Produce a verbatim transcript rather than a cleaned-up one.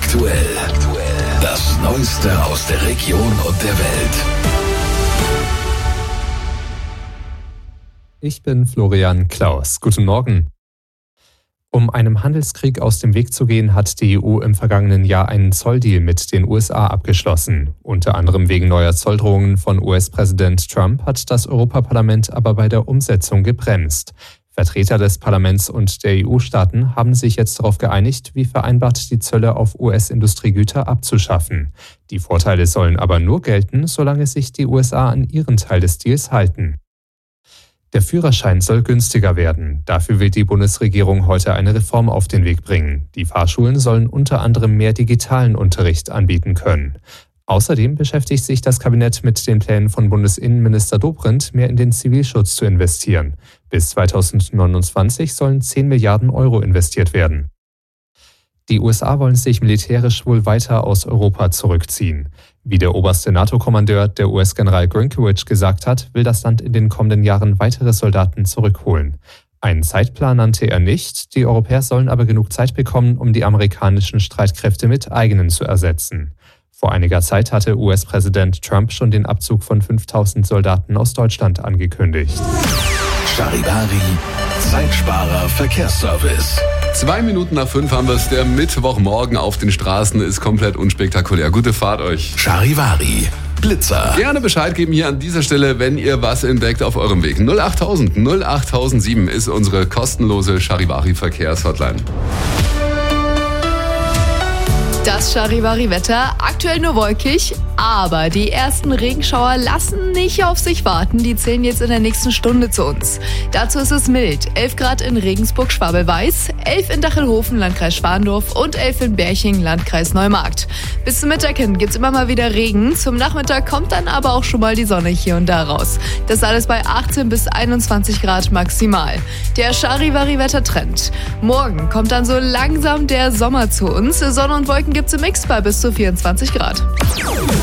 aktuell. Das Neueste aus der Region und der Welt. Ich bin Florian Klaus. Guten Morgen. Um einem Handelskrieg aus dem Weg zu gehen, hat die E U im vergangenen Jahr einen Zolldeal mit den U S A abgeschlossen. Unter anderem wegen neuer Zolldrohungen von U S-Präsident Trump hat das Europaparlament aber bei der Umsetzung gebremst. Vertreter des Parlaments und der E U-Staaten haben sich jetzt darauf geeinigt, wie vereinbart die Zölle auf U S-Industriegüter abzuschaffen. Die Vorteile sollen aber nur gelten, solange sich die U S A an ihren Teil des Deals halten. Der Führerschein soll günstiger werden. Dafür will die Bundesregierung heute eine Reform auf den Weg bringen. Die Fahrschulen sollen unter anderem mehr digitalen Unterricht anbieten können. Außerdem beschäftigt sich das Kabinett mit den Plänen von Bundesinnenminister Dobrindt, mehr in den Zivilschutz zu investieren. Bis zweitausendneunundzwanzig sollen zehn Milliarden Euro investiert werden. Die U S A wollen sich militärisch wohl weiter aus Europa zurückziehen. Wie der oberste NATO-Kommandeur, der U S-General Grynkewich, gesagt hat, will das Land in den kommenden Jahren weitere Soldaten zurückholen. Einen Zeitplan nannte er nicht, die Europäer sollen aber genug Zeit bekommen, um die amerikanischen Streitkräfte mit eigenen zu ersetzen. Vor einiger Zeit hatte U S-Präsident Trump schon den Abzug von fünftausend Soldaten aus Deutschland angekündigt. Charivari, Zeitsparer Verkehrsservice. Zwei Minuten nach fünf haben wir es. Der Mittwochmorgen auf den Straßen ist komplett unspektakulär. Gute Fahrt euch. Charivari, Blitzer. Gerne Bescheid geben hier an dieser Stelle, wenn ihr was entdeckt auf eurem Weg. null acht null null acht null sieben ist unsere kostenlose Charivari Verkehrshotline. Das Charivari-Wetter, aktuell nur wolkig, aber die ersten Regenschauer lassen nicht auf sich warten. Die zählen jetzt in der nächsten Stunde zu uns. Dazu ist es mild. elf Grad in Regensburg-Schwabel-Weiß, elf in Dachelhofen, Landkreis Schwandorf und elf in Berching, Landkreis Neumarkt. Bis zum Mittag hin gibt's immer mal wieder Regen. Zum Nachmittag kommt dann aber auch schon mal die Sonne hier und da raus. Das alles bei achtzehn bis einundzwanzig Grad maximal. Der Charivari-Wettertrend. Morgen kommt dann so langsam der Sommer zu uns. Sonne und Wolken gibt's im Mix bei bis zu vierundzwanzig Grad.